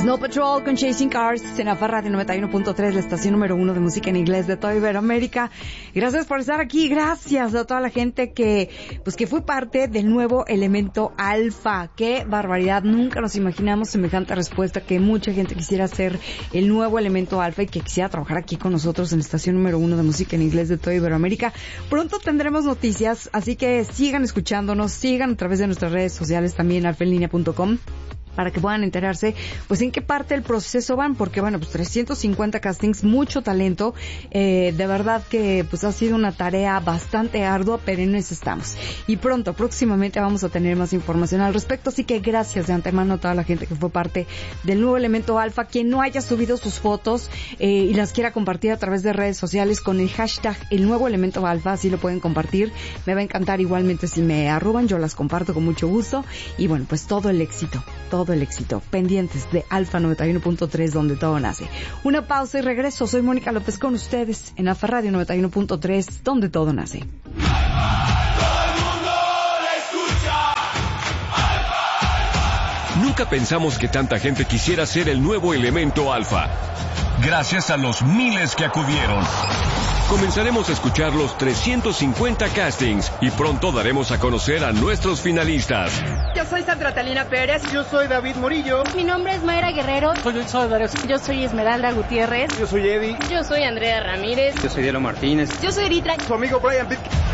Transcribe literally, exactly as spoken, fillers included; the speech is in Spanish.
Snow Patrol con Chasing Cars en A F A Radio noventa y uno punto tres, la estación número uno de música en inglés de toda Iberoamérica. Gracias por estar aquí, gracias a toda la gente que, pues que fue parte del nuevo Elemento Alfa. Qué barbaridad, nunca nos imaginamos semejante respuesta, que mucha gente quisiera ser el nuevo Elemento Alfa y que quisiera trabajar aquí con nosotros en la estación número uno de música en inglés de toda Iberoamérica. Pronto tendremos noticias, así que sigan escuchándonos, sigan a través de nuestras redes sociales también, alfa en línea punto com, para que puedan enterarse pues en qué parte del proceso van, porque bueno, pues trescientos cincuenta castings, mucho talento, eh, de verdad que pues ha sido una tarea bastante ardua, pero en eso estamos. Y pronto, próximamente vamos a tener más información al respecto, así que gracias de antemano a toda la gente que fue parte del nuevo Elemento Alfa. Quien no haya subido sus fotos eh, y las quiera compartir a través de redes sociales con el hashtag El Nuevo Elemento Alfa, así lo pueden compartir. Me va a encantar igualmente si me arroban, yo las comparto con mucho gusto. Y bueno, pues todo el éxito, todo todo el éxito. Pendientes de Alfa noventa y uno punto tres, donde todo nace. Una pausa y regreso. Soy Mónica López con ustedes en Alfa Radio noventa y uno punto tres, donde todo nace. Todo el mundo le escucha. Nunca pensamos que tanta gente quisiera ser el nuevo Elemento Alfa. Gracias a los miles que acudieron, comenzaremos a escuchar los trescientos cincuenta castings y pronto daremos a conocer a nuestros finalistas. Yo soy Sandra Talina Pérez. Yo soy David Morillo. Mi nombre es Mayra Guerrero. Soy Elsa Álvarez. Yo soy Esmeralda Gutiérrez. Yo soy Eddie. Yo soy Andrea Ramírez. Yo soy Diego Martínez. Yo soy Eritra. Su amigo Brian Pitt.